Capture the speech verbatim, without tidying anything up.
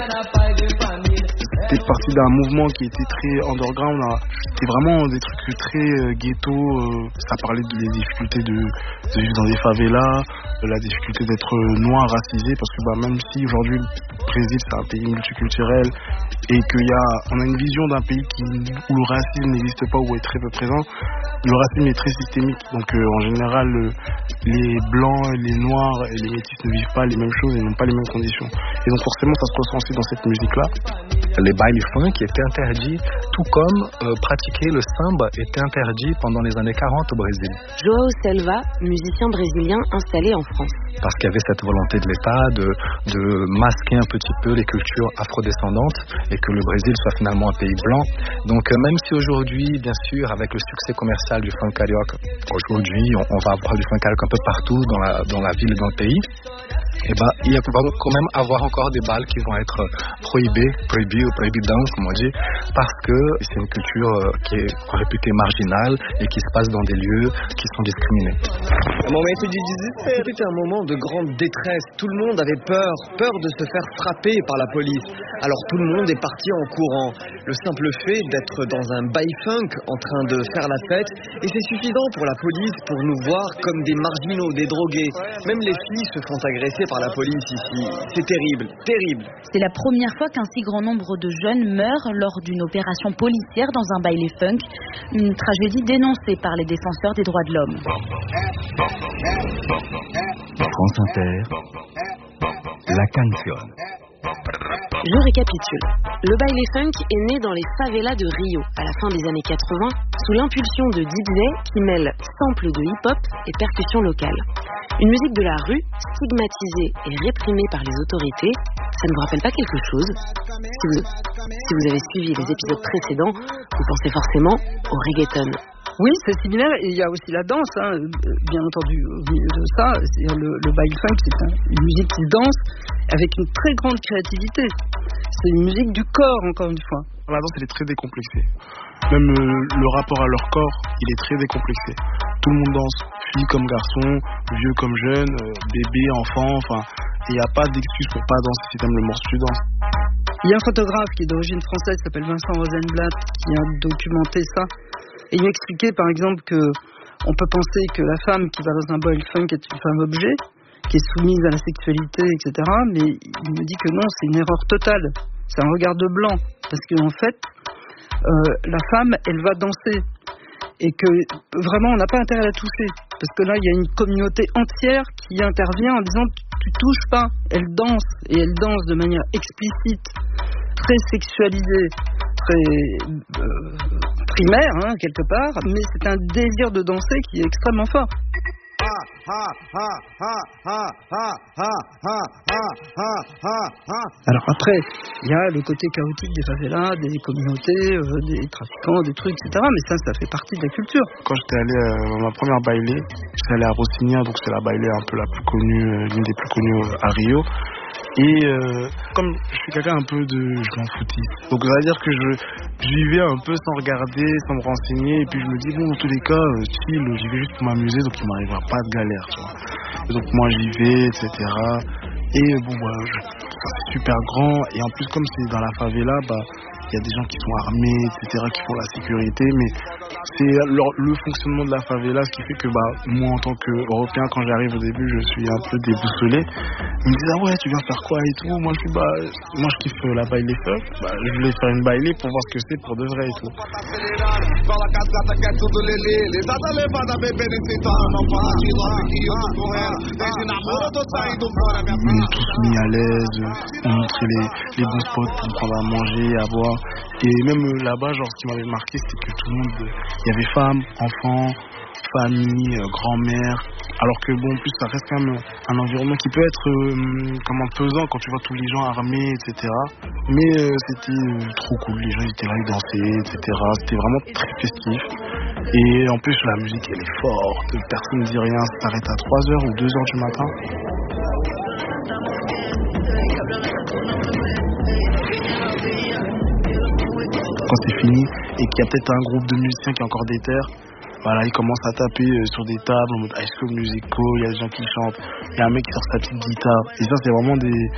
C'était parti d'un mouvement qui était très underground. C'était vraiment des trucs très euh, ghetto. Euh, ça parlait des difficultés de, de vivre dans des favelas, de la difficulté d'être noir, racisé, parce que bah, même si aujourd'hui le Brésil c'est un pays multiculturel et qu'il y a, on a une vision d'un pays qui, où le racisme n'existe pas ou est très peu présent, le racisme est très systémique. Donc euh, en général, euh, les blancs, les noirs et les métis ne vivent pas les mêmes choses et n'ont pas les mêmes conditions. Et donc forcément, ça se ressent aussi dans cette musique-là. Les bailes funk étaient interdits, tout comme euh, pratiquer le samba était interdit pendant les années quarante au Brésil. João Selva, musicien brésilien installé en France. Parce qu'il y avait cette volonté de l'État de, de masquer un petit peu les cultures afrodescendantes et que le Brésil soit finalement un pays blanc. Donc euh, même si aujourd'hui, bien sûr, avec le succès commercial du funk carioca, aujourd'hui on, on va avoir du funk carioca un peu partout dans la, dans la ville et dans le pays, et ben, il va quand même avoir encore des balles qui vont être prohibées, prohibées ou prohibidas, comme on dit, parce que c'est une culture qui est réputée marginale et qui se passe dans des lieux qui sont discriminés. Un moment de désespoir. C'était un moment de grande détresse. Tout le monde avait peur, peur de se faire frapper par la police. Alors tout le monde est parti en courant. Le simple fait d'être dans un bail funk en train de faire la fête, et c'est suffisant pour la police pour nous voir comme des marginaux, des drogués. Même les filles se font agresser par la police ici. C'est terrible, terrible. C'est la première fois qu'un si grand nombre de jeunes meurent lors d'une opération policière dans un baile funk. Une tragédie dénoncée par les défenseurs des droits de l'homme. France Inter, La Canción. Je récapitule. Le baile funk est né dans les favelas de Rio à la fin des années quatre-vingts sous l'impulsion de D J qui mêle samples de hip-hop et percussions locales. Une musique de la rue, stigmatisée et réprimée par les autorités, ça ne vous rappelle pas quelque chose? Si vous, si vous avez suivi les épisodes précédents, vous pensez forcément au reggaeton. Oui, c'est similaire, et il y a aussi la danse, hein, bien entendu, au milieu de ça. C'est le, le baile funk, c'est un, une musique qui danse avec une très grande créativité. C'est une musique du corps, encore une fois. La danse, elle est très décomplexée. Même euh, le rapport à leur corps, il est très décomplexé. Tout le monde danse, filles comme garçons, vieux comme jeunes, euh, bébés, enfants, enfin, il n'y a pas d'excuse pour pas danser si t'aimes le morceau, tu danses. Il y a un photographe qui est d'origine française, qui s'appelle Vincent Rosenblatt, qui a documenté ça. Et il m'expliquait par exemple que on peut penser que la femme qui va dans un baile funk est une femme objet, qui est soumise à la sexualité, et cetera. Mais il me dit que non, c'est une erreur totale. C'est un regard de blanc. Parce qu'en fait, euh, la femme, elle va danser. Et que vraiment, on n'a pas intérêt à la toucher. Parce que là, il y a une communauté entière qui intervient en disant tu touches pas. Elle danse. Et elle danse de manière explicite, très sexualisée, très euh, primaire, hein, quelque part. Mais c'est un désir de danser qui est extrêmement fort. Alors après, il y a le côté chaotique des favelas, des communautés, euh, des trafiquants, des trucs, et cetera. Mais ça, ça fait partie de la culture. Quand j'étais allé à ma première bailée, j'étais allé à Rocinha, donc c'est la bailée un peu la plus connue, l'une des plus connues à Rio. Et euh, comme je suis quelqu'un un peu de... je m'en foutis. Donc ça veut dire que je j'y vais un peu sans regarder, sans me renseigner. Et puis je me dis, bon, dans tous les cas, euh, chill, j'y vais juste pour m'amuser, donc il m'arrivera pas de galère, tu vois. Et donc moi j'y vais, et cetera. Et bon, bah, je... c'est super grand. Et en plus, comme c'est dans la favela, bah, il y a des gens qui sont armés, et cetera, qui font la sécurité. Mais c'est le, le fonctionnement de la favela, ce qui fait que bah, moi, en tant qu'Européen, quand j'arrive au début, je suis un peu déboussolé. Ils me disent, ah ouais, tu viens faire quoi et tout. Moi, je dis, bah, moi, je kiffe la baile funk. Bah, je voulais faire une baile pour voir ce que c'est pour de vrai et tout. On est tous mis à l'aise, on montrait les, les bons spots pour prendre à manger, à boire. Et même euh, là-bas, genre, ce qui m'avait marqué, c'est que tout le monde, il y avait femmes, enfants, famille, euh, grand-mère. Alors que bon, en plus, ça reste quand même un environnement qui peut être euh, comment pesant quand tu vois tous les gens armés, et cetera. Mais euh, c'était euh, trop cool. Les gens étaient là, ils dansaient, et cetera. C'était vraiment très festif. Et en plus, la musique, elle est forte. Personne ne dit rien. Ça s'arrête à trois heures ou deux heures du matin. Quand c'est fini et qu'il y a peut-être un groupe de musiciens qui a encore des terres, voilà, ils commencent à taper euh, sur des tables en mode High School Musical, il y a des gens qui chantent, il y a un mec qui sort sa petite guitare. Et ça, c'est vraiment des,